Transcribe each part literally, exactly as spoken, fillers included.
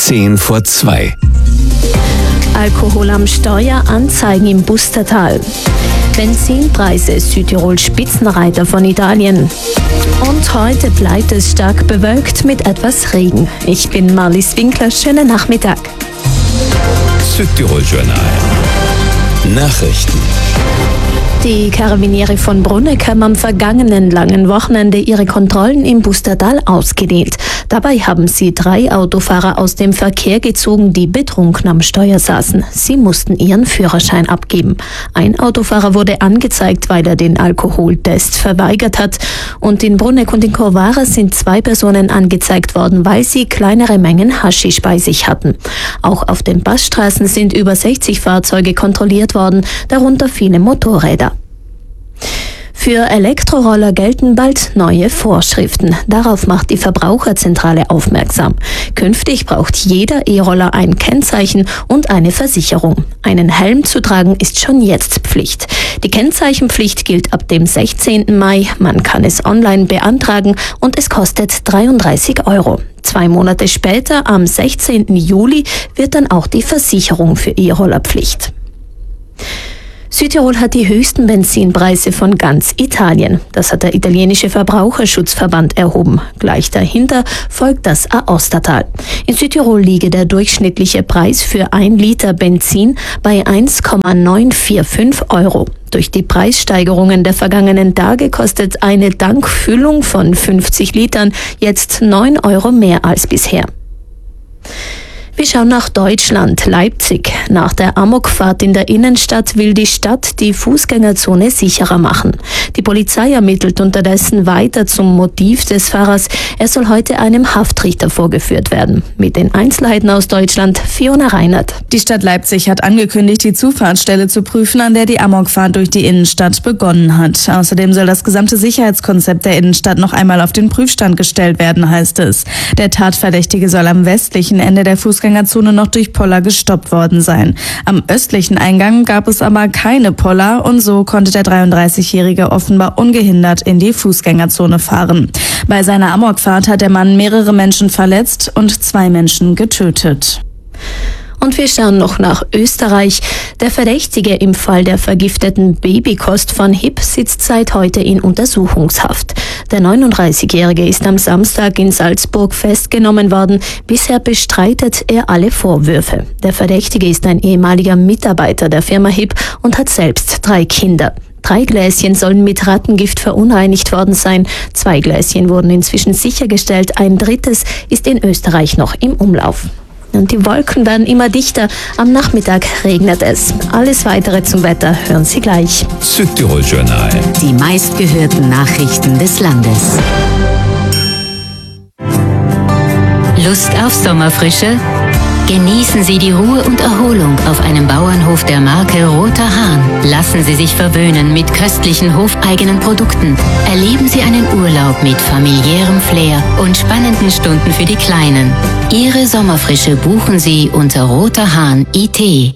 zehn vor zwei. Alkohol am Steuer, Anzeigen im Bustertal. Benzinpreise, Südtirol Spitzenreiter von Italien. Und heute bleibt es stark bewölkt mit etwas Regen. Ich bin Marlies Winkler, schönen Nachmittag. Südtirol Journal. Nachrichten. Die Karabiniere von Bruneck haben am vergangenen langen Wochenende ihre Kontrollen im Bustertal ausgedehnt. Dabei haben sie drei Autofahrer aus dem Verkehr gezogen, die betrunken am Steuer saßen. Sie mussten ihren Führerschein abgeben. Ein Autofahrer wurde angezeigt, weil er den Alkoholtest verweigert hat. Und in Bruneck und in Corvara sind zwei Personen angezeigt worden, weil sie kleinere Mengen Haschisch bei sich hatten. Auch auf den Passstraßen sind über sechzig Fahrzeuge kontrolliert worden, darunter viele Motorräder. Für Elektroroller gelten bald neue Vorschriften. Darauf macht die Verbraucherzentrale aufmerksam. Künftig braucht jeder E-Roller ein Kennzeichen und eine Versicherung. Einen Helm zu tragen ist schon jetzt Pflicht. Die Kennzeichenpflicht gilt ab dem sechzehnten Mai. Man kann es online beantragen und es kostet dreiunddreißig Euro. Zwei Monate später, am sechzehnten Juli, wird dann auch die Versicherung für E-Roller Pflicht. Südtirol hat die höchsten Benzinpreise von ganz Italien. Das hat der italienische Verbraucherschutzverband erhoben. Gleich dahinter folgt das Aostatal. In Südtirol liege der durchschnittliche Preis für ein Liter Benzin bei eins Komma neunhundertfünfundvierzig Euro. Durch die Preissteigerungen der vergangenen Tage kostet eine Tankfüllung von fünfzig Litern jetzt neun Euro mehr als bisher. Wir schauen nach Deutschland, Leipzig. Nach der Amokfahrt in der Innenstadt will die Stadt die Fußgängerzone sicherer machen. Die Polizei ermittelt unterdessen weiter zum Motiv des Fahrers. Er soll heute einem Haftrichter vorgeführt werden. Mit den Einzelheiten aus Deutschland, Fiona Reinert. Die Stadt Leipzig hat angekündigt, die Zufahrtsstelle zu prüfen, an der die Amokfahrt durch die Innenstadt begonnen hat. Außerdem soll das gesamte Sicherheitskonzept der Innenstadt noch einmal auf den Prüfstand gestellt werden, heißt es. Der Tatverdächtige soll am westlichen Ende der Fußgängerzone noch durch Poller gestoppt worden sein. Am östlichen Eingang gab es aber keine Poller und so konnte der dreiunddreißigjährige offenbar ungehindert in die Fußgängerzone fahren. Bei seiner Amokfahrt hat der Mann mehrere Menschen verletzt und zwei Menschen getötet. Und wir schauen noch nach Österreich. Der Verdächtige im Fall der vergifteten Babykost von Hipp sitzt seit heute in Untersuchungshaft. Der neununddreißigjährige ist am Samstag in Salzburg festgenommen worden. Bisher bestreitet er alle Vorwürfe. Der Verdächtige ist ein ehemaliger Mitarbeiter der Firma Hipp und hat selbst drei Kinder. Drei Gläschen sollen mit Rattengift verunreinigt worden sein. Zwei Gläschen wurden inzwischen sichergestellt. Ein drittes ist in Österreich noch im Umlauf. Und die Wolken werden immer dichter. Am Nachmittag regnet es. Alles Weitere zum Wetter hören Sie gleich. Südtirol Journal. Die meistgehörten Nachrichten des Landes. Lust auf Sommerfrische? Genießen Sie die Ruhe und Erholung auf einem Bauernhof der Marke Roter Hahn. Lassen Sie sich verwöhnen mit köstlichen hofeigenen Produkten. Erleben Sie einen Urlaub mit familiärem Flair und spannenden Stunden für die Kleinen. Ihre Sommerfrische buchen Sie unter Roter Hahn punkt I T.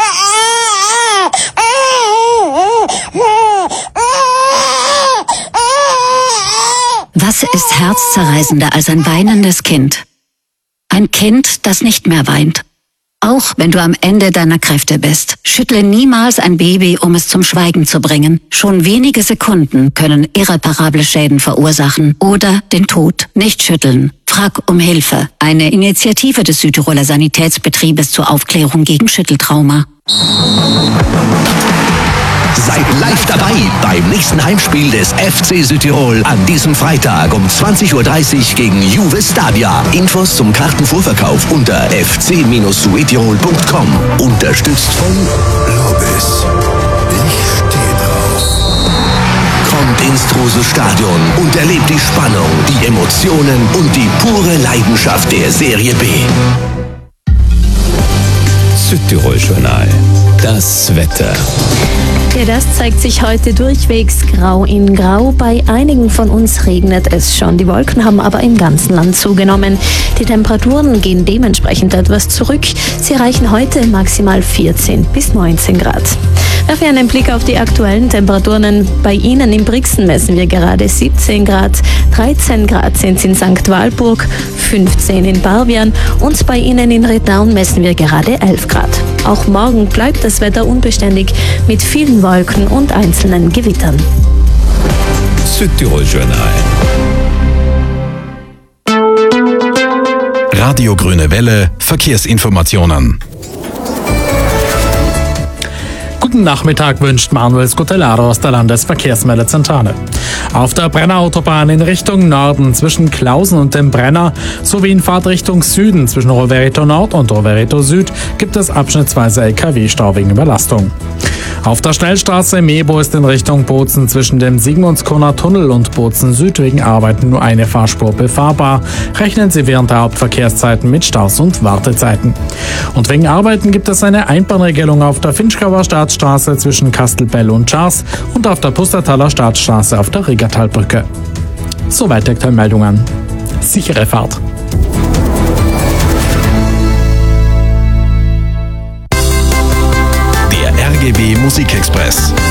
Was ist herzzerreißender als ein weinendes Kind? Ein Kind, das nicht mehr weint. Auch wenn du am Ende deiner Kräfte bist, schüttle niemals ein Baby, um es zum Schweigen zu bringen. Schon wenige Sekunden können irreparable Schäden verursachen oder den Tod. Nicht schütteln. Frag um Hilfe. Eine Initiative des Südtiroler Sanitätsbetriebes zur Aufklärung gegen Schütteltrauma. Seid live dabei beim nächsten Heimspiel des F C Südtirol an diesem Freitag um zwanzig Uhr dreißig gegen Juve Stabia. Infos zum Kartenvorverkauf unter f c Südtirol punkt com. Unterstützt von Lobis. Ich stehe drauf. Kommt ins Trose-Stadion und erlebt die Spannung, die Emotionen und die pure Leidenschaft der Serie B. Südtirol Journal. Das Wetter. Ja, das zeigt sich heute durchwegs grau in grau. Bei einigen von uns regnet es schon. Die Wolken haben aber im ganzen Land zugenommen. Die Temperaturen gehen dementsprechend etwas zurück. Sie erreichen heute maximal vierzehn bis neunzehn Grad. Werfen wir einen Blick auf die aktuellen Temperaturen. Bei Ihnen in Brixen messen wir gerade siebzehn Grad, dreizehn Grad sind es in Sankt Walburg, fünfzehn in Barbian und bei Ihnen in Redaun messen wir gerade elf Grad. Auch morgen bleibt das Wetter unbeständig mit vielen Wolken und einzelnen Gewittern. Südtirol Journal. Radio Grüne Welle, Verkehrsinformationen. Guten Nachmittag wünscht Manuel Scutellaro aus der Landesverkehrsmeldezentrale. Auf der Brenner-Autobahn in Richtung Norden zwischen Klausen und dem Brenner sowie in Fahrtrichtung Süden zwischen Rovereto Nord und Rovereto Süd gibt es abschnittsweise L K W-Stau wegen Überlastung. Auf der Schnellstraße Mebo ist in Richtung Bozen zwischen dem Sigmundskroner Tunnel und Bozen Süd wegen Arbeiten nur eine Fahrspur befahrbar. Rechnen Sie während der Hauptverkehrszeiten mit Staus und Wartezeiten. Und wegen Arbeiten gibt es eine Einbahnregelung auf der Finchgauer Staatsstraße zwischen Kastelbell und Schars und auf der Pustertaler Staatsstraße auf der Riggertalbrücke. Soweit die Meldungen. Sichere Fahrt. Der R G B Musikexpress.